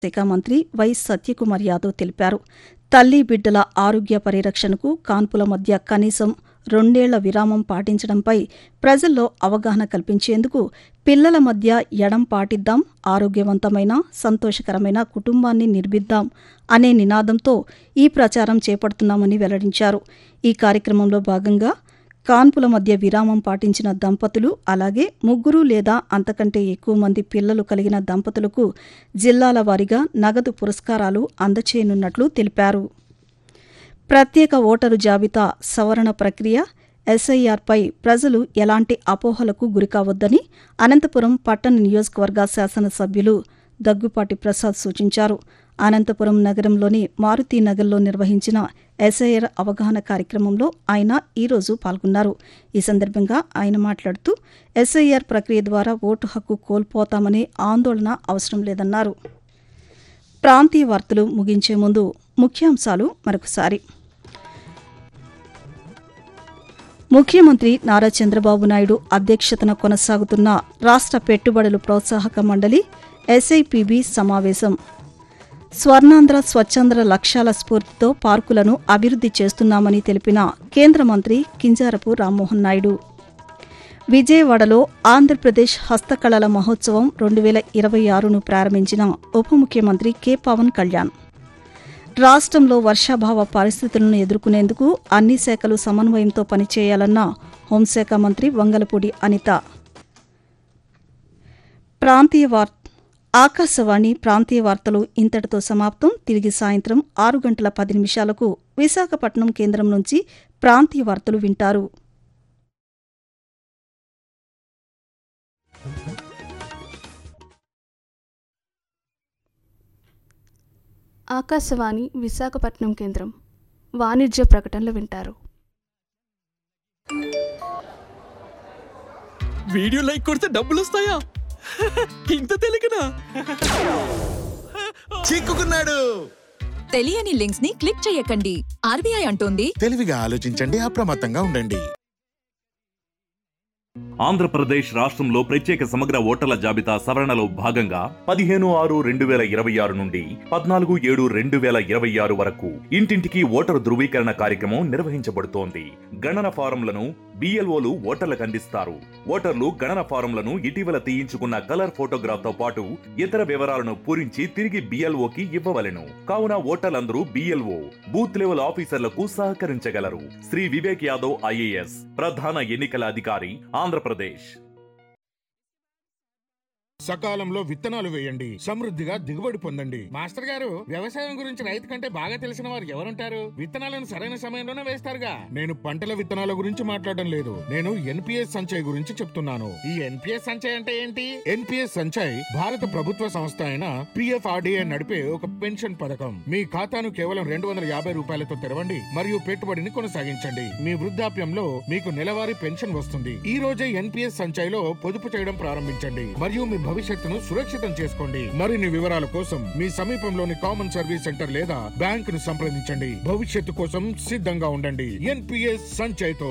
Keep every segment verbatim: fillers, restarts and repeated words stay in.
శాఖ మంత్రి వై సత్యకుమార్ యాదవ్ తెలిపారు. తల్లి బిడ్డల ఆరోగ్య పరిరక్షణకు కాన్పుల మధ్య కనీసం రెండేళ్ల విరామం పాటించడంపై ప్రజల్లో అవగాహన కల్పించేందుకు పిల్లల మధ్య ఎడం పాటిద్దాం, ఆరోగ్యవంతమైన సంతోషకరమైన కుటుంబాన్ని నిర్మిద్దాం అనే నినాదంతో ఈ ప్రచారం చేపడుతున్నామని వెల్లడించారు. ఈ కార్యక్రమంలో భాగంగా కాన్పుల మధ్య విరామం పాటించిన దంపతులు, అలాగే ముగ్గురు లేదా అంతకంటే ఎక్కువ మంది పిల్లలు కలిగిన దంపతులకు జిల్లాల వారీగా నగదు పురస్కారాలు అందచేయనున్నట్లు తెలిపారు. ప్రత్యేక ఓటరు జాబితా సవరణ ప్రక్రియ ఎస్ఐఆర్పై ప్రజలు ఎలాంటి అపోహలకు గురికావద్దని అనంతపురం పట్టణ నియోజకవర్గ శాసనసభ్యులు దగ్గుపాటి ప్రసాద్ సూచించారు. అనంతపురం నగరంలోని మారుతీనగర్లో నిర్వహించిన ఎస్ఐఆర్ అవగాహన కార్యక్రమంలో ఆయన ఈరోజు పాల్గొన్నారు. ఈ సందర్భంగా ఆయన మాట్లాడుతూ ఎస్ఐఆర్ ప్రక్రియ ద్వారా ఓటు హక్కు కోల్పోతామనే ఆందోళన అవసరం లేదన్నారు. ప్రాంతీయ వార్తలు ముగించే ముందు ముఖ్యాంశాలు మరొకసారి. ముఖ్యమంత్రి నారా చంద్రబాబు నాయుడు అధ్యక్షతన కొనసాగుతున్న రాష్ట్ర పెట్టుబడులు ప్రోత్సాహక మండలి ఎస్ఐపిబి సమావేశం. స్వర్ణాంధ్ర స్వచ్ఛాంధ్ర లక్ష్యాల స్ఫూర్తితో పార్కులను అభివృద్ధి చేస్తున్నామని తెలిపిన కేంద్ర మంత్రి కింజారపు రామ్మోహన్ నాయుడు. విజయవాడలో ఆంధ్రప్రదేశ్ హస్తకళల మహోత్సవం రెండు వేల ఇరవై ఆరును ప్రారంభించిన ఉప ముఖ్యమంత్రి కె పవన్ కళ్యాణ్. రాష్ట్రంలో వర్షాభావ పరిస్థితులను ఎదుర్కొనేందుకు అన్ని శాఖలు సమన్వయంతో పనిచేయాలన్న హోంశాఖ మంత్రి వంగలపూడి అనిత. ప్రాంతీయ వార్త ఆకాశవాణి ప్రాంతీయ వార్తలు ఇంతటితో సమాప్తం. తిరిగి సాయంత్రం ఆరు గంటల పది నిమిషాలకు విశాఖపట్నం కేంద్రం నుంచి ప్రాంతీయ వార్తలు వింటారు. ఆకాశవాణి విశాఖపట్నం కేంద్రం వాణిజ్య ప్రకటనలు వింటారు. వీడియో లైక్ కొడితే డబ్బులు వస్తాయా? ఇంత తెలియకనా? చిక్కుకున్నాడు. తెలియని లింక్స్ ని క్లిక్ చేయకండి. ఆర్బీఐ అంటోంది, తెలివిగా ఆలోచించండి, అప్రమత్తంగా ఉండండి. ఆంధ్రప్రదేశ్ రాష్ట్రంలో ప్రత్యేక సమగ్ర ఓటర్ల జాబితా సవరణలో భాగంగా పదిహేను ఆరు రెండు వేల ఇరవై ఆరు నుండి పద్నాలుగు ఏడు రెండు వేల ఇరవై ఆరు వరకు ఇంటింటికి ఓటరు ధృవీకరణ కార్యక్రమం నిర్వహించబడుతోంది. గణన ఫారంలను బిఎల్ఓలు ఓటర్లకు అందిస్తారు. ఓటర్లు గణన ఫారంలను ఇటీవల తీయించుకున్న కలర్ ఫోటోగ్రాఫ్ తో పాటు ఇతర వివరాలను పూరించి తిరిగి బిఎల్ఓకి ఇవ్వవలెను. కావున ఓటర్లందరూ బిఎల్ఓ బూత్ లెవెల్ ఆఫీసర్లకు సహకరించగలరు. శ్రీ వివేక్ యాదవ్ ఐఏఎస్ ప్రధాన ఎన్నికల అధికారి, ఆంధ్రప్రదేశ్. సకాలంలో విత్తనాలు వేయండి, సమృద్ధిగా దిగుబడి పొందండి. మాస్టర్ గారు, వ్యవసాయం గురించి రైతు కంటే బాగా తెలిసిన వారు ఎవరుంటారు? విత్తనాలను సరైన సమయంలోనే వేస్తారుగా. నేను పంటల విత్తనాల గురించి మాట్లాడడం లేదు, నేను ఎన్పిఎస్ సంచయ్ గురించి చెప్తున్నాను. ఈ ఎన్పిఎస్ సంచయ్ అంటే ఏంటి? ఎన్పిఎస్ సంచయ్ భారత ప్రభుత్వ సంస్థ అయిన పిఎఫ్ఆర్డిఏ నడిపే ఒక పెన్షన్ పథకం. మీ ఖాతాను కేవలం రెండు వందల యాభై రూపాయలతో తెరవండి మరియు పెట్టుబడిని కొనసాగించండి. మీ వృద్ధాప్యంలో మీకు నెలవారీ పెన్షన్ వస్తుంది. ఈ రోజే ఎన్పిఎస్ సంచయ్ లో పొదుపు చేయడం ప్రారంభించండి మరియు మీ భవిష్యత్తును సురక్షితం చేసుకోండి. మరిన్ని వివరాల కోసం మీ సమీపంలోని కామన్ సర్వీస్ సెంటర్ లేదా బ్యాంక్ ను సంప్రదించండి. భవిష్యత్తు కోసం సిద్ధంగా ఉండండి. ఎన్పిఎస్ సంచయ్తో.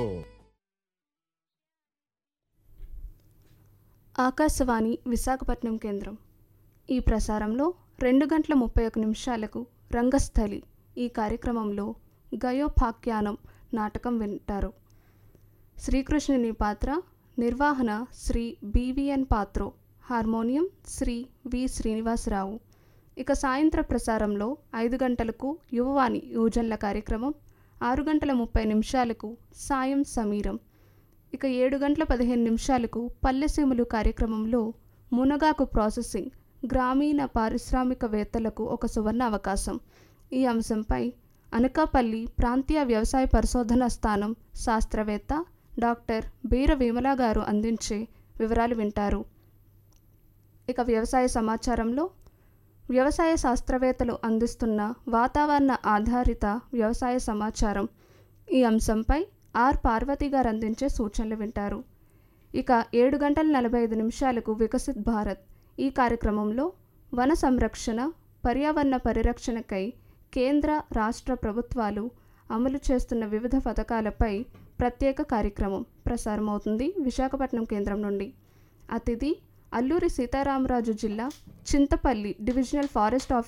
ఆకాశవాణి విశాఖపట్నం కేంద్రం ఈ ప్రసారంలో రెండు గంటల ముప్పై ఒక నిమిషాలకు రంగస్థలి ఈ కార్యక్రమంలో గయోపాఖ్యానం నాటకం వింటారు. శ్రీకృష్ణుని పాత్ర నిర్వహణ శ్రీ బివిఎన్ పాత్రో, హార్మోనియం శ్రీ వి శ్రీనివాసరావు. ఇక సాయంత్ర ప్రసారంలో ఐదు గంటలకు యువవాణి యువజనుల కార్యక్రమం, ఆరు గంటల ముప్పై నిమిషాలకు సాయం సమీరం. ఇక ఏడు గంటల పదిహేను నిమిషాలకు పల్లెసీములు కార్యక్రమంలో మునగాకు ప్రాసెసింగ్, గ్రామీణ పారిశ్రామికవేత్తలకు ఒక సువర్ణ అవకాశం. ఈ అంశంపై అనకాపల్లి ప్రాంతీయ వ్యవసాయ పరిశోధనా స్థానం శాస్త్రవేత్త డాక్టర్ బీర విమల గారు అందించే వివరాలు వింటారు. ఇక వ్యవసాయ సమాచారంలో వ్యవసాయ శాస్త్రవేత్తలు అందిస్తున్న వాతావరణ ఆధారిత వ్యవసాయ సమాచారం ఈ అంశంపై ఆర్ పార్వతి గారు అందించే సూచనలు వింటారు. ఇక ఏడు గంటల నలభై ఐదు నిమిషాలకు వికసిత్ భారత్ ఈ కార్యక్రమంలో వన సంరక్షణ, పర్యావరణ పరిరక్షణకై కేంద్ర రాష్ట్ర ప్రభుత్వాలు అమలు చేస్తున్న వివిధ పథకాలపై ప్రత్యేక కార్యక్రమం ప్రసారమవుతుంది విశాఖపట్నం కేంద్రం నుండి. అతిథి అల్లూరి సీతారామరాజు జిల్లా చింతపల్లి డివిజనల్ ఫారెస్ట్ ఆఫీసర్